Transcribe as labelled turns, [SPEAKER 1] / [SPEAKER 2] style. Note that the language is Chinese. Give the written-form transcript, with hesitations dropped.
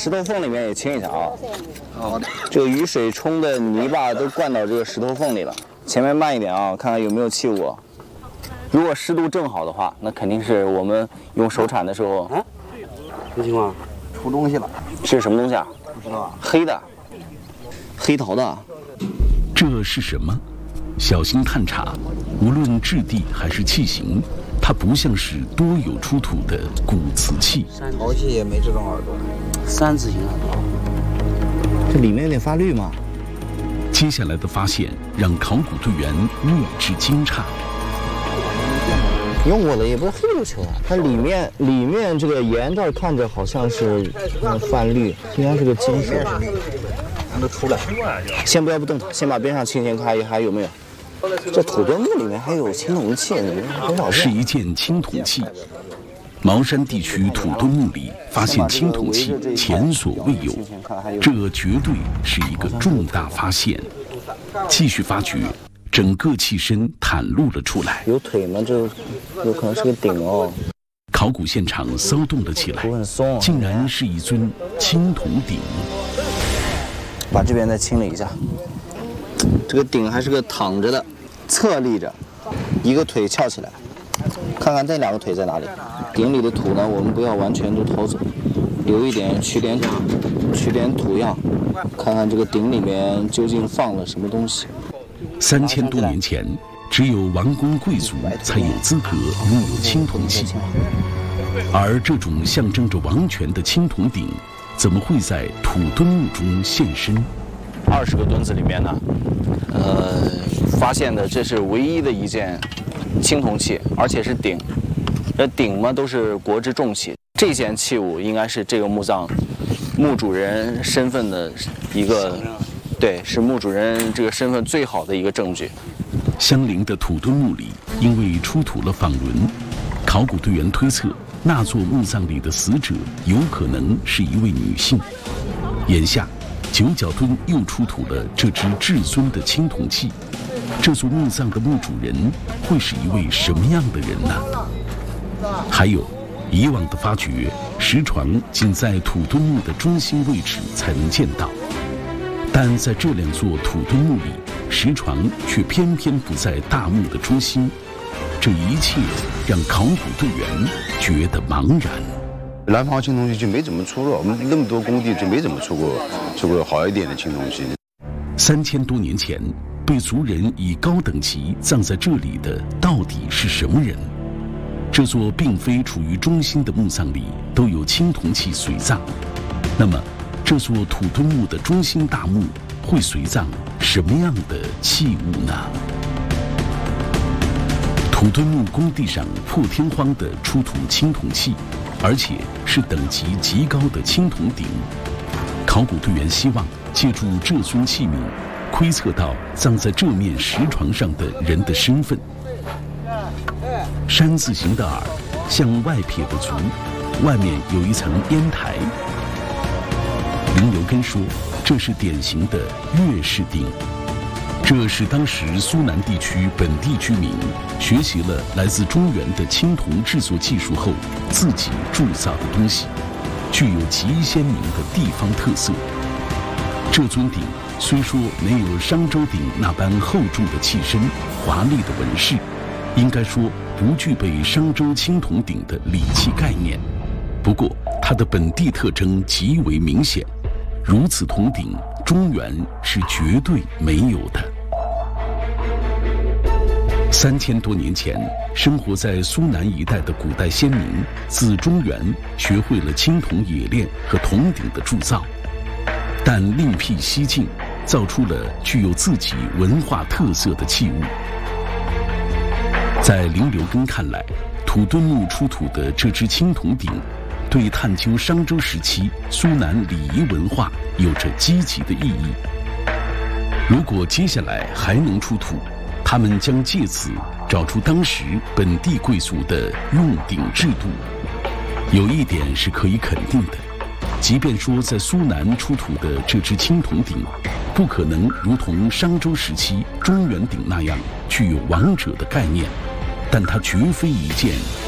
[SPEAKER 1] 石头缝里面也清一下啊。
[SPEAKER 2] 好的。
[SPEAKER 1] 这个雨水冲的泥巴都灌到这个石头缝里了。前面慢一点啊，看看有没有器物。如果湿度正好的话，那肯定是我们用手铲的时候。
[SPEAKER 2] 啊？什么情况？出东西了。
[SPEAKER 1] 是什么东西啊？
[SPEAKER 2] 不知道啊。
[SPEAKER 1] 黑的，黑陶的。
[SPEAKER 3] 这是什么？小心探查，无论质地还是器型，它不像是多有出土的古瓷器。
[SPEAKER 2] 陶器也没这种耳朵。3字形耳朵。
[SPEAKER 1] 这里面有点发绿吗？
[SPEAKER 3] 接下来的发现让考古队员为之惊诧。
[SPEAKER 1] 用过的也不是黑琉球啊，它里面这个沿这儿看着好像是泛绿，应该是个金属。
[SPEAKER 2] 都出来。
[SPEAKER 1] 先不要动它，先把边上清清，看还有没有。这土墩墓里面还有青铜器，很少见。
[SPEAKER 3] 是一件青铜器。茅山地区土墩墓里发现青铜器前所未有，这绝对是一个重大发现。继续发掘，整个器身袒露了出来。
[SPEAKER 1] 有腿吗？这有可能是个鼎哦。
[SPEAKER 3] 考古现场骚动了起来，竟然是一尊青铜鼎。
[SPEAKER 1] 把这边再清理一下。这个鼎还是个躺着的，侧立着，一个腿翘起来。看看这2个腿在哪里。鼎里的土呢，我们不要完全都掏走，留一点，取点土样，看看这个鼎里面究竟放了什么东西。
[SPEAKER 3] 3000多年前，只有王公贵族才有资格拥有青铜器，而这种象征着王权的青铜鼎，怎么会在土墩墓中现身
[SPEAKER 1] ？20个墩子里面呢，发现的这是唯一的一件青铜器，而且是鼎。这鼎嘛都是国之重器，这件器物应该是这个墓葬墓主人身份的一个，对，是墓主人这个身份最好的一个证据。
[SPEAKER 3] 相邻的土墩墓里，因为出土了纺轮，考古队员推测那座墓葬里的死者有可能是一位女性。眼下，九角墩又出土了这只至尊的青铜器，这座墓葬的墓主人会是一位什么样的人呢？还有，以往的发掘，石床仅在土墩墓的中心位置才能见到，但在这2座土墩墓里，石床却偏偏不在大墓的中心。这一切让考古队员觉得茫然。
[SPEAKER 4] 南方青铜器就没怎么出过，我们那么多工地就没怎么出过好一点的青铜器。
[SPEAKER 3] 3000多年前，被族人以高等级葬在这里的到底是什么人？这座并非处于中心的墓葬里都有青铜器随葬，那么这座土墩墓的中心大墓会随葬什么样的器物呢？土墩墓工地上破天荒地出土青铜器，而且是等级极高的青铜鼎。考古队员希望借助这尊器皿，窥测到葬在这面石床上的人的身份。山字形的耳，向外撇的足，外面有一层烟台。林留根说，这是典型的粤式鼎。这是当时苏南地区本地居民学习了来自中原的青铜制作技术后自己铸造的东西，具有极鲜明的地方特色。这尊鼎虽说没有商周鼎那般厚重的器身、华丽的纹饰，应该说不具备商周青铜鼎的礼器概念。不过，它的本地特征极为明显，如此铜鼎，中原是绝对没有的。3000多年前，生活在苏南一带的古代先民自中原学会了青铜冶炼和铜鼎的铸造，但另辟蹊径，造出了具有自己文化特色的器物。在林留根看来，土墩墓出土的这只青铜鼎，对探究商周时期苏南礼仪文化有着积极的意义。如果接下来还能出土，他们将借此找出当时本地贵族的用鼎制度。有一点是可以肯定的，即便说在苏南出土的这只青铜鼎，不可能如同商周时期中原鼎那样具有王者的概念，但它绝非一件